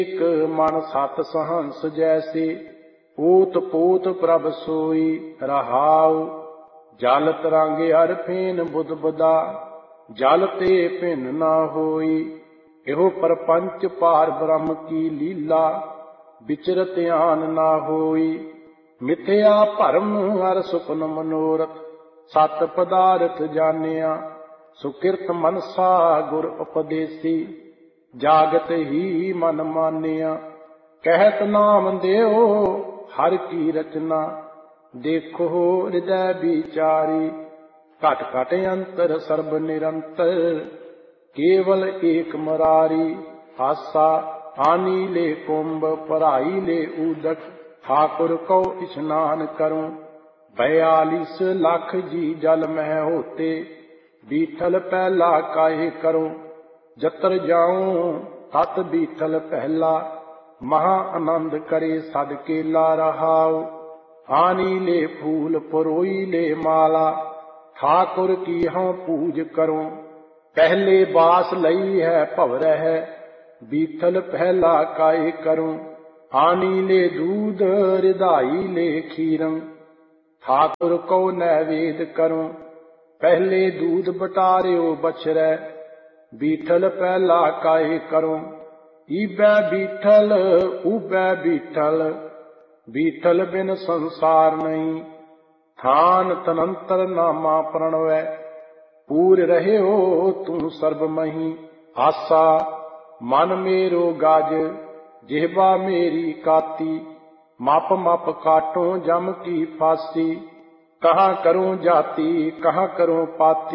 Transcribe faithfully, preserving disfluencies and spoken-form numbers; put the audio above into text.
एक मन सत सहंस जैसे, ओत पोत प्रभ सोई रहाउ। जल तरांगे हर फेन बुध बदा, जल ते भिन न होई। एहो परपंच पार ब्रह्म की लीला, विचरत आन न होई। मिथ्या भरम हर सुपन मनोरथ, सत पदारथ जानिया। सुकिरत मनसा गुर उपदेसी, जागत ही मन मानिया। कहत नाम देओ हर की रचना, देखो हृदय विचारी। घट घट अंतर सर्ब निरंतर, केवल एक मुरारी। हासा आनी ले कुंभ, पराई ले उदक। ठाकुर को स्नान करूं, बयालीस लाख जी जल मह होते। बीठल पहला काहे करूं, जतर जाऊं तत बीठल पहला। महा आनंद करे सद केला रहाओ। आनी ले फूल परोई ले माला, ठाकुर की हम पूज करूं। पहले बास लई है भवरह, बीठल पहला काहे करूं। आनी ले दूध रिधाई ले खीरं, ठाकुर को नैवेद करूं। पहले दूध बटार्यो बछरै, बीठल पहला काहे करूं। ईबै बीठल ऊबै बीठल, बीठल बिन संसार नहीं। थान तनंतर नामा प्रणवै, पूर रहे हो तू सर्ब मही। आसा मन मेरो गाज, जिह्वा मेरी काती। मप मप काटो जम की फांसी, कहाँ करूं जाति कहाँ करूं पाती।